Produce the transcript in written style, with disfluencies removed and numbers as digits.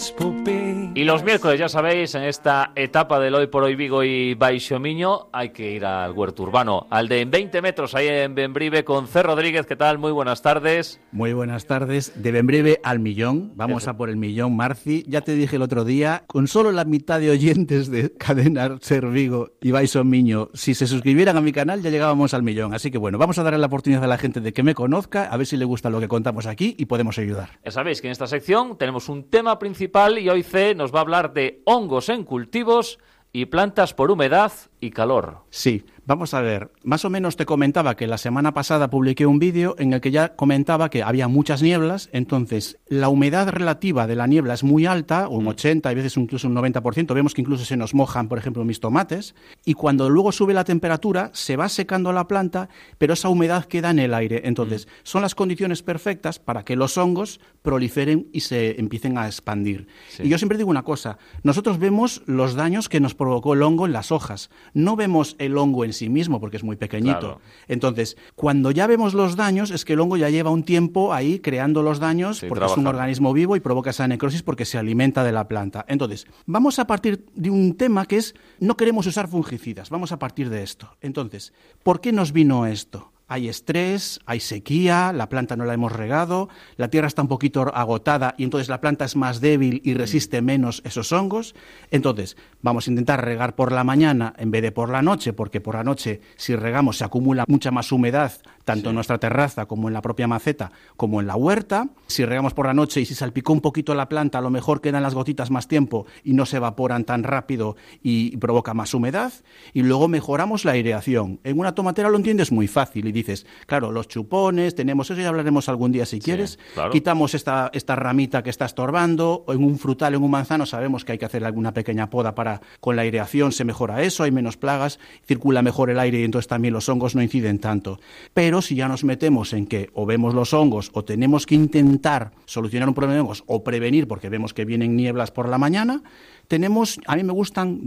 Y los miércoles, ya sabéis, en esta etapa del Hoy por Hoy Vigo y Baixo Miño, hay que ir al huerto urbano, al de 20 metros, ahí en Bembrive, con C. Rodríguez. ¿Qué tal? Muy buenas tardes. Muy buenas tardes. De Bembrive al millón. Vamos a por el millón, Marci. Ya te dije el otro día, con solo la mitad de oyentes de Cadena Ser Vigo y Baixo Miño, si se suscribieran a mi canal, ya llegábamos al millón. Así que bueno, vamos a darle la oportunidad a la gente de que me conozca, a ver si le gusta lo que contamos aquí y podemos ayudar. Ya sabéis que en esta sección tenemos un tema principal y hoy C nos va a hablar de hongos en cultivos y plantas por humedad y calor. Sí, vamos a ver. Más o menos te comentaba que la semana pasada publiqué un vídeo en el que ya comentaba que había muchas nieblas, entonces la humedad relativa de la niebla es muy alta, un 80, a veces incluso un 90%, vemos que incluso se nos mojan, por ejemplo, mis tomates, y cuando luego sube la temperatura se va secando la planta, pero esa humedad queda en el aire. Entonces, son las condiciones perfectas para que los hongos proliferen y se empiecen a expandir. Sí. Y yo siempre digo una cosa, nosotros vemos los daños que nos provocó el hongo en las hojas, no vemos el hongo en sí mismo porque es muy pequeñito. Claro. Entonces, cuando ya vemos los daños, es que el hongo ya lleva un tiempo ahí creando los daños, sí, porque trabajando. Es un organismo vivo y provoca esa necrosis porque se alimenta de la planta. Entonces, vamos a partir de un tema que es, no queremos usar fungicidas, vamos a partir de esto. Entonces, ¿por qué nos vino esto? Hay estrés, hay sequía, la planta no la hemos regado, la tierra está un poquito agotada y entonces la planta es más débil y resiste menos esos hongos. Entonces, vamos a intentar regar por la mañana en vez de por la noche, porque por la noche, si regamos, se acumula mucha más humedad, tanto en nuestra terraza como en la propia maceta, como en la huerta. Si regamos por la noche y si salpicó un poquito la planta, a lo mejor quedan las gotitas más tiempo y no se evaporan tan rápido y provoca más humedad. Y luego mejoramos la aireación. En una tomatera lo entiendes muy fácil y dices, claro, los chupones, tenemos eso, ya hablaremos algún día si quieres, claro. Quitamos esta ramita que está estorbando, o en un frutal, en un manzano, sabemos que hay que hacer alguna pequeña poda con la aireación se mejora eso, hay menos plagas, circula mejor el aire y entonces también los hongos no inciden tanto. Pero si ya nos metemos en que o vemos los hongos o tenemos que intentar solucionar un problema de hongos o prevenir porque vemos que vienen nieblas por la mañana, a mí me gustan